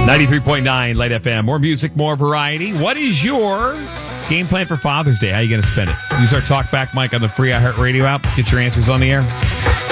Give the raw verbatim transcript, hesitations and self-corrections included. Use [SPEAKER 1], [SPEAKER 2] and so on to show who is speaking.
[SPEAKER 1] ninety-three point nine Light F M. More music, more variety. What is your game plan for Father's Day? How are you going to spend it? Use our talkback mic on the free iHeartRadio app. Let's get your answers on the air.